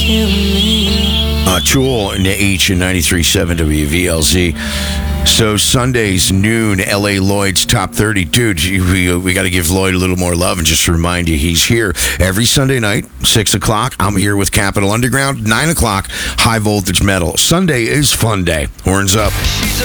Tool and H in 93.7 WVLZ. So Sundays, noon, L.A. Lloyd's Top 30. Dude, we got to give Lloyd a little more love and just remind you he's here every Sunday night, 6 o'clock. I'm here with Capital Underground, 9 o'clock, High Voltage Metal. Sunday is fun day. Horns up.